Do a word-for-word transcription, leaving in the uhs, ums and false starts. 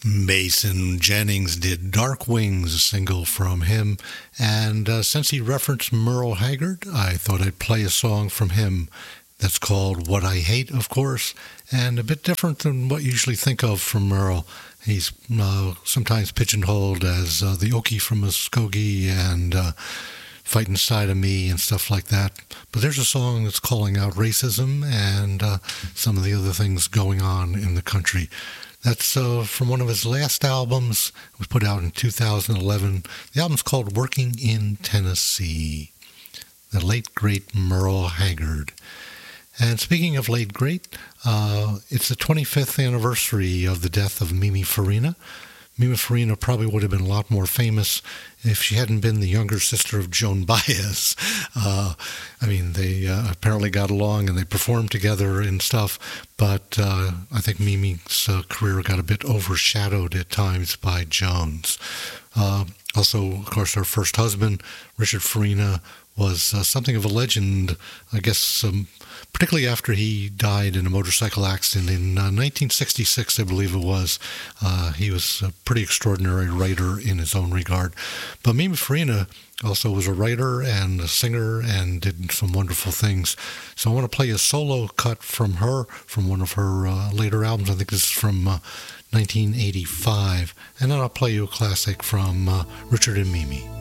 Mason Jennings did Dark Wings, a single from him, and uh, since he referenced Merle Haggard, I thought I'd play a song from him that's called What I Hate, of course, and a bit different than what you usually think of from Merle. He's uh, sometimes pigeonholed as uh, the Okie from Muskogee and uh, Fight Inside of Me and stuff like that. But there's a song that's calling out racism and uh, some of the other things going on in the country. That's uh, from one of his last albums. It was put out in two thousand eleven. The album's called Working in Tennessee. The late, great Merle Haggard. And speaking of late, great, uh, it's the twenty-fifth anniversary of the death of Mimi Farina. Mimi Farina probably would have been a lot more famous if she hadn't been the younger sister of Joan Baez. Uh, I mean, they uh, apparently got along and they performed together and stuff, but uh, I think Mimi's uh, career got a bit overshadowed at times by Joan's. Uh, also, of course, her first husband, Richard Farina, was uh, something of a legend, I guess, um, particularly after he died in a motorcycle accident in uh, nineteen sixty-six, I believe it was. Uh, he was a pretty extraordinary writer in his own regard. But Mimi Farina also was a writer and a singer and did some wonderful things. So I want to play a solo cut from her, from one of her uh, later albums. I think this is from uh, nineteen eighty-five. And then I'll play you a classic from uh, Richard and Mimi.